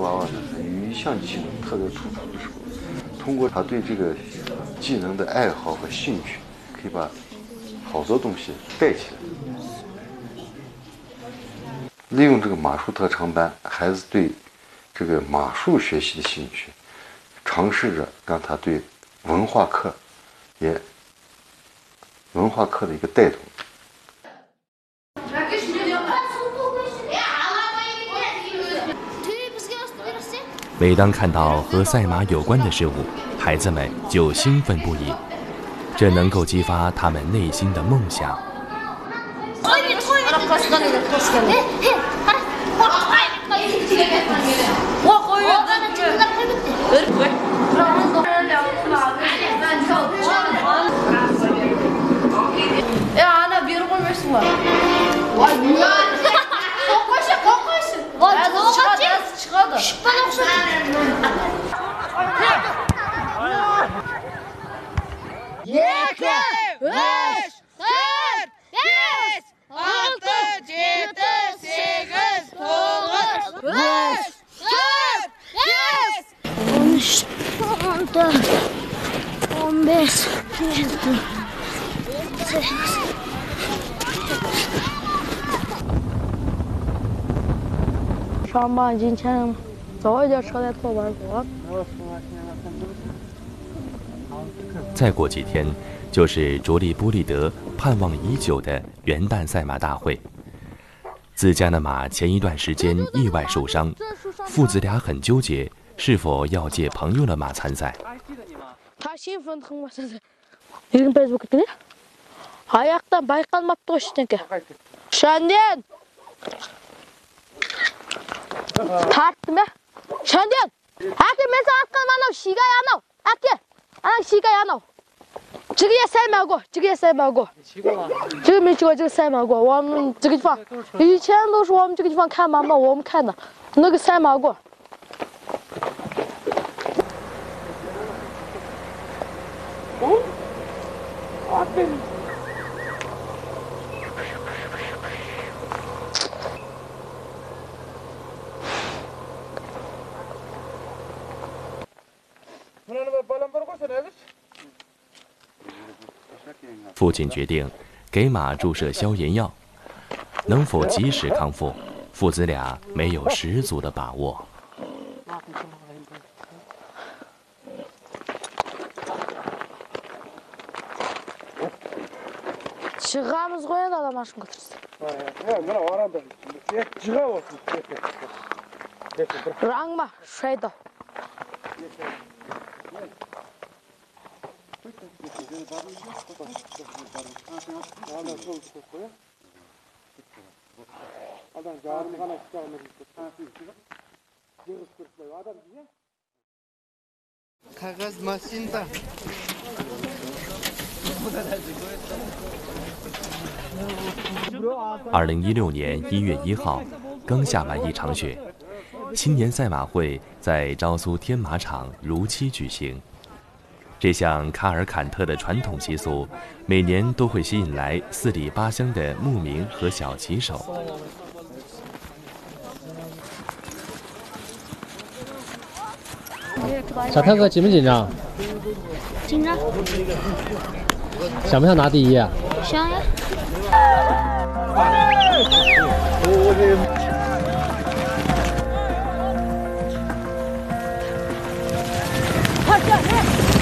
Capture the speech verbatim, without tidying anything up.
娃娃呢，有一项技能特别突出的时候，通过他对这个技能的爱好和兴趣，可以把好多东西带起来。利用这个马术特长班，孩子对这个马术学习的兴趣，尝试着让他对文化课也文化课的一个带动。 每当看到和赛马有关的事物，孩子们就兴奋不已，这能够激发他们内心的梦想。 上班之前早一点车来托班过。 再过几天，就是卓利波利德盼望已久的元旦赛马大会。自家的马前一段时间意外受伤，父子俩很纠结，是否要借朋友的马参赛。 他兴奋很嘛，现在已经背出去了。Ayaktan bayqalmapti ғой ештеңке. Шәнден! Tarttım ya. Şəndен! Әке, мен саған атқан анау шигай анау. Әке, анау шигай анау. Жиги я сай могу, жиги я сай могу. Жиги мен жиги жиги сай могу. 我们这个地方以前都是我们这个地方看马嘛，我们看的那个赛马过。嗯？啊对。 父亲决定给马注射消炎药，能否及时康复，父子俩没有十足的把握。 Шығамыз ғой енді адам ашын көтерсін. Раңма, шайды. Қағаз машинда. 二零一六年一月一号，刚下完一场雪，青年赛马会在昭苏天马场如期举行。这项卡尔坎特的传统习俗，每年都会吸引来四里八乡的牧民和小骑手。 小泰哥紧不紧张？ 紧张。 想不想拿第一啊？ 想呀。 快下来！